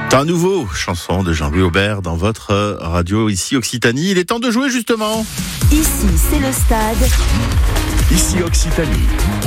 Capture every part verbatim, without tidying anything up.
Un nouveau chanson de Jean-Louis Aubert dans votre radio ici Occitanie. Il est temps de jouer justement. Ici, c'est le stade. Ici Occitanie.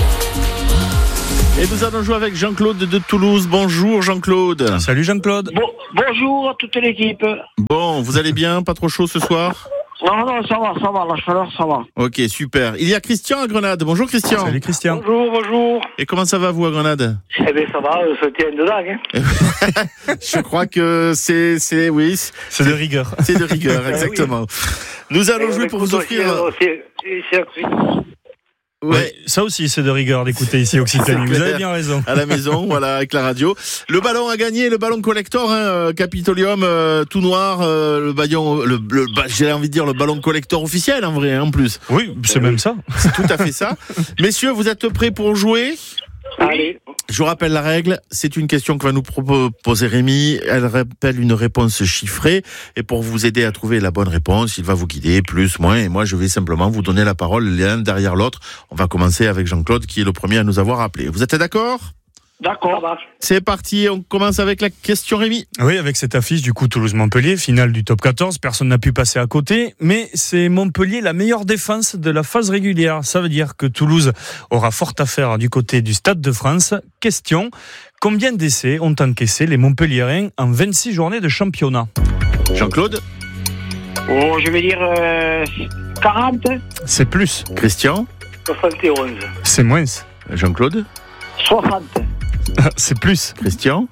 Et nous allons jouer avec Jean-Claude de Toulouse. Bonjour Jean-Claude. Salut Jean-Claude. Bon, bonjour à toute l'équipe. Bon, vous allez bien? Pas trop chaud ce soir? Non, non, ça va, ça va, la chaleur, ça va. Ok, super. Il y a Christian à Grenade. Bonjour Christian. Salut Christian. Bonjour, bonjour. Et comment ça va vous à Grenade? Eh bien, ça va, ça tient de dingue. Hein. Je crois que c'est, c'est, oui. C'est de rigueur. C'est de rigueur, exactement. Nous allons Eh, jouer pour vous offrir... C'est, c'est, c'est, c'est... Ouais. Ouais, ça aussi c'est de rigueur d'écouter ici Occitanie. Vous avez bien raison. À la maison, voilà, avec la radio. Le ballon a gagné, le ballon collector, hein, euh, Capitolium, euh, tout noir, euh, le ballon, le, le bah, j'ai envie de dire le ballon collector officiel en vrai, hein, en plus. Oui, c'est même ça. C'est tout à fait ça. Messieurs, vous êtes prêts pour jouer? Allez. Je vous rappelle la règle, c'est une question que va nous proposer Rémi, elle rappelle une réponse chiffrée, et pour vous aider à trouver la bonne réponse, il va vous guider, plus, moins, et moi je vais simplement vous donner la parole l'un derrière l'autre. On va commencer avec Jean-Claude qui est le premier à nous avoir appelé. Vous êtes d'accord? D'accord. C'est parti, on commence avec la question Rémi. Oui, avec cette affiche du coup Toulouse-Montpellier, finale du top quatorze, personne n'a pu passer à côté, mais c'est Montpellier la meilleure défense de la phase régulière. Ça veut dire que Toulouse aura fort à faire du côté du Stade de France. Question, combien d'essais ont encaissé les Montpelliérains en vingt-six journées de championnat? Jean-Claude? Oh, je vais dire euh, quarante. C'est plus. Christian? soixante et onze. C'est moins. Jean-Claude? soixante. C'est plus. Christian?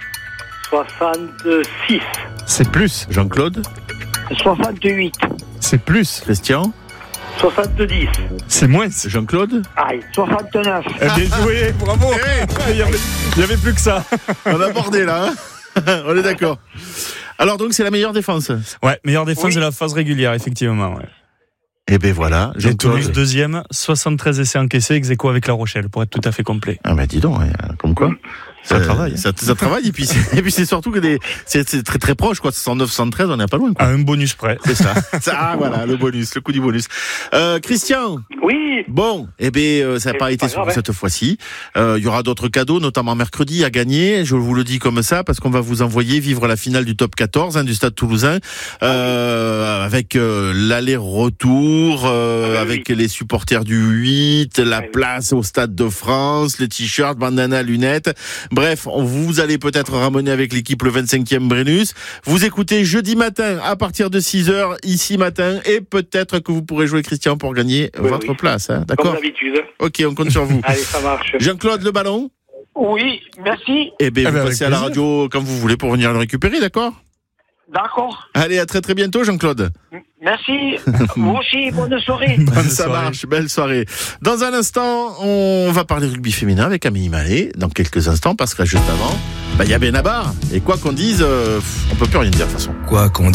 soixante-six. C'est plus. Jean-Claude? soixante-huit. C'est plus. Christian? soixante-dix. C'est moins. Jean-Claude? Aïe, soixante-neuf. Eh bien joué, bravo. Il y avait, il y avait plus que ça. On a abordé là, hein. On est d'accord. Alors donc c'est la meilleure défense. Ouais, meilleure défense Oui. de la phase régulière, effectivement. Ouais. Et ben voilà, Et Jean-Claude. Toulouse deuxième, soixante-treize essais encaissés, ex aequo avec La Rochelle, pour être tout à fait complet. Ah ben dis donc, hein, comme quoi. Ça travaille, hein. Ça, ça travaille et puis c'est, et puis c'est surtout que des, c'est, c'est très très proche quoi. cent neuf soixante-treize, on n'est pas loin quoi. À un bonus près. C'est ça. ça. Ah voilà, le bonus, le coup du bonus. Euh, Christian. Oui. Bon, eh ben euh, ça n'a C'est pas pas été sur grave, vous cette fois-ci. Euh, Il y aura d'autres cadeaux, notamment mercredi à gagner. Je vous le dis comme ça parce qu'on va vous envoyer vivre la finale du top quatorze hein, du Stade Toulousain euh, avec euh, l'aller-retour, euh, Ah, oui. avec les supporters du huit, la Ah, oui. place au Stade de France, les t-shirts, bandana, lunettes. Bref, on, vous allez peut-être ramener avec l'équipe le vingt-cinquième Brennus. Vous écoutez jeudi matin à partir de six heures ici matin et peut-être que vous pourrez jouer Christian pour gagner Oui, votre oui. place. Hein, Comme d'accord? d'habitude. Ok, on compte sur vous. Allez, ça marche. Jean-Claude, le ballon? Oui, merci. Eh bien, Eh vous ben, passez avec à la plaisir. radio quand vous voulez pour venir le récupérer, d'accord? D'accord. Allez, à très très bientôt, Jean-Claude. Merci. Vous aussi, bonne soirée. Bonne Ça soirée. marche, belle soirée. Dans un instant, on va parler rugby féminin avec Amélie Mallet. Dans quelques instants, parce que juste avant, bah, il y a Benabar. Et quoi qu'on dise, euh, on peut plus rien dire de toute façon. Quoi qu'on